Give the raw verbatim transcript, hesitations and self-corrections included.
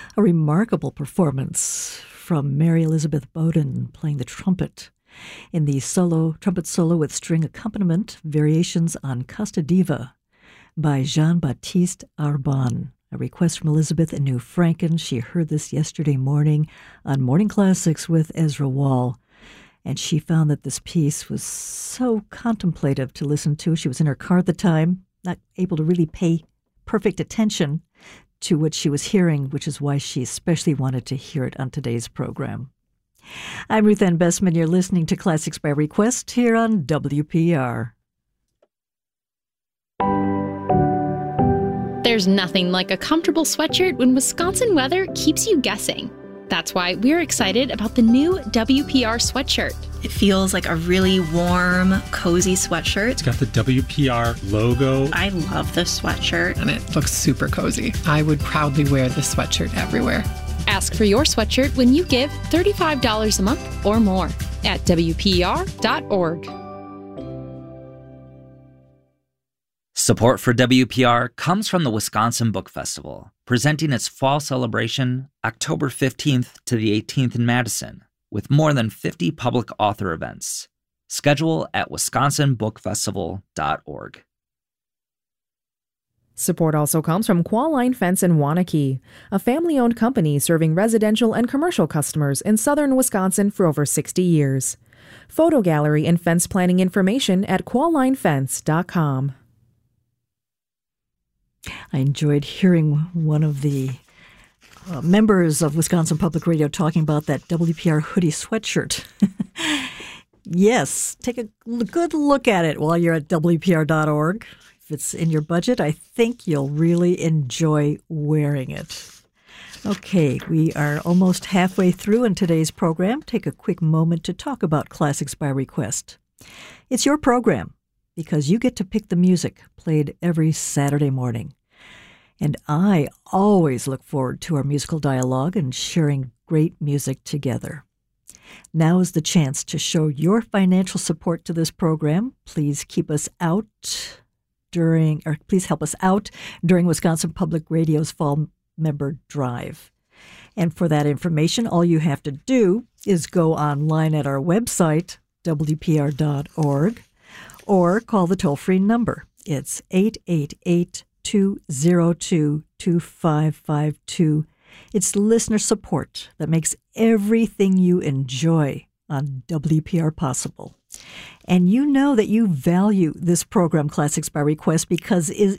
A remarkable performance from Mary Elizabeth Bowden playing the trumpet in the solo trumpet solo with string accompaniment, Variations on Costa Diva by Jean-Baptiste Arbon. A request from Elizabeth in New Franken. She heard this yesterday morning on Morning Classics with Ezra Wall, and she found that this piece was so contemplative to listen to. She was in her car at the time, not able to really pay perfect attention to what she was hearing, which is why she especially wanted to hear it on today's program. I'm Ruth Ann Bessman. You're listening to Classics by Request here on W P R. There's nothing like a comfortable sweatshirt when Wisconsin weather keeps you guessing. That's why we're excited about the new W P R sweatshirt. It feels like a really warm, cozy sweatshirt. It's got the W P R logo. I love this sweatshirt. And it looks super cozy. I would proudly wear this sweatshirt everywhere. Ask for your sweatshirt when you give thirty-five dollars a month or more at W P R dot org. Support for W P R comes from the Wisconsin Book Festival, presenting its fall celebration October fifteenth to the eighteenth in Madison, with more than fifty public author events. Schedule at wisconsin book festival dot org. Support also comes from Qualline Fence in Waunakee, a family-owned company serving residential and commercial customers in southern Wisconsin for over sixty years. Photo gallery and fence planning information at qualline fence dot com. I enjoyed hearing one of the uh, members of Wisconsin Public Radio talking about that W P R hoodie sweatshirt. Yes, take a good look at it while you're at W P R dot org. If it's in your budget, I think you'll really enjoy wearing it. Okay, we are almost halfway through in today's program. Take a quick moment to talk about Classics by Request. It's your program because you get to pick the music played every Saturday morning. And I always look forward to our musical dialogue and sharing great music together. Now is the chance to show your financial support to this program. Please keep us out during, or please help us out during Wisconsin Public Radio's Fall Member Drive. And for that information, all you have to do is go online at our website, W P R dot org, or call the toll-free number. It's eight eight eight, two zero two, two five five two. It's listener support that makes everything you enjoy on W P R possible. And you know that you value this program, Classics by Request, because it